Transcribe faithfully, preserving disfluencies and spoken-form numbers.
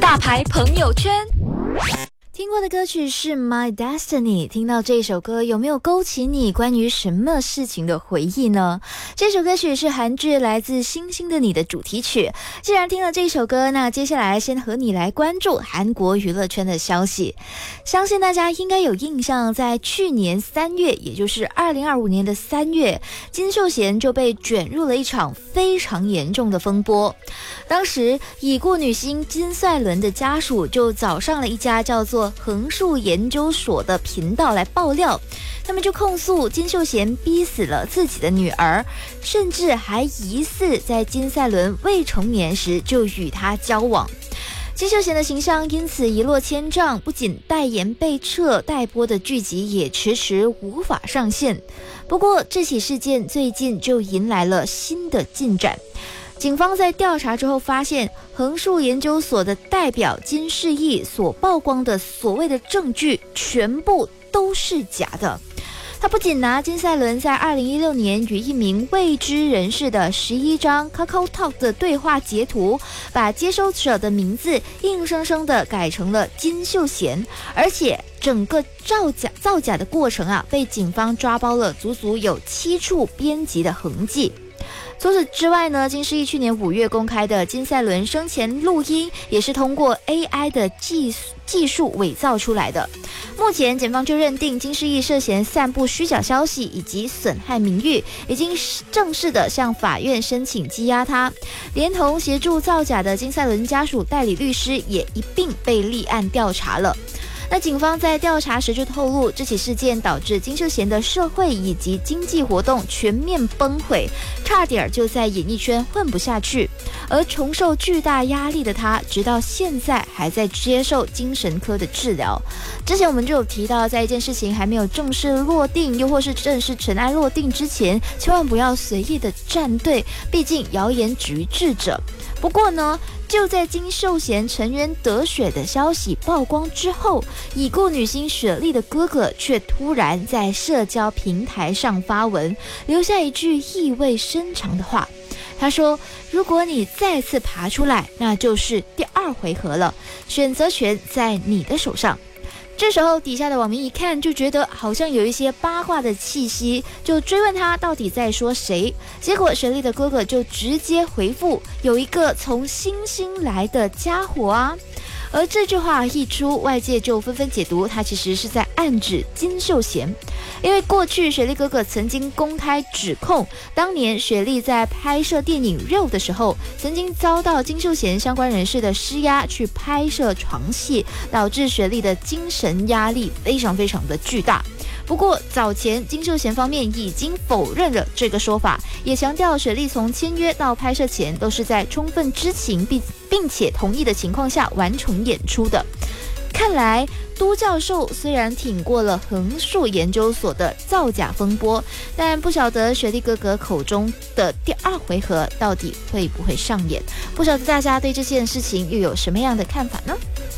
大牌朋友圈。 听过的歌曲是 My Destiny， 听到这首歌有没有勾起你关于什么事情的回忆呢？这首歌曲是韩剧来自星星的你的主题曲。既然听了这首歌，那接下来先和你来关注韩国娱乐圈的消息。相信大家应该有印象，在去年三月，也就是二零二五年的三月，金秀贤就被卷入了一场非常严重的风波。当时已故女星金赛纶的家属就找上了一家叫做横竖研究所的频道来爆料，他们就控诉金秀贤逼死了自己的女儿，甚至还疑似在金赛纶未成年时就与她交往。金秀贤的形象因此一落千丈，不仅代言被撤，待播的剧集也迟迟无法上线。不过这起事件最近就迎来了新的进展。警方在调查之后发现，横竖研究所的代表金世义所曝光的所谓的证据全部都是假的。他不仅拿金赛纶在二零一六年与一名未知人士的十一张 KakaoTalk 的对话截图，把接收者的名字硬生生的改成了金秀贤，而且整个造假造假的过程啊，被警方抓包了足足有七处编辑的痕迹。除此之外呢，金世义去年五月公开的金赛纶生前录音也是通过 A I 的技技术伪造出来的。目前检方就认定金世义涉嫌散布虚假消息以及损害名誉，已经正式的向法院申请羁押他，连同协助造假的金赛纶家属代理律师也一并被立案调查了。那警方在调查时就透露，这起事件导致金秀贤的社会以及经济活动全面崩毁，差点就在演艺圈混不下去。而承受巨大压力的他，直到现在还在接受精神科的治疗。之前我们就有提到，在一件事情还没有正式落定，又或是正式尘埃落定之前，千万不要随意的站队，毕竟谣言止于智者。不过呢，就在金秀贤成员得雪的消息曝光之后，已故女星雪莉的哥哥却突然在社交平台上发文，留下一句意味深长的话。他说，如果你再次爬出来，那就是第二回合了，选择权在你的手上。这时候底下的网民一看就觉得好像有一些八卦的气息，就追问他到底在说谁。结果雪莉的哥哥就直接回复，有一个从星星来的家伙啊。而这句话一出，外界就纷纷解读他其实是在暗指金秀贤。因为过去雪莉哥哥曾经公开指控，当年雪莉在拍摄电影《肉》的时候，曾经遭到金秀贤相关人士的施压去拍摄床戏，导致雪莉的精神压力非常非常的巨大。不过早前金秀贤方面已经否认了这个说法，也强调雪莉从签约到拍摄前都是在充分知情并并且同意的情况下完成演出的。看来都教授虽然挺过了横竖研究所的造假风波，但不晓得雪莉哥哥口中的第二回合到底会不会上演。不晓得大家对这件事情又有什么样的看法呢？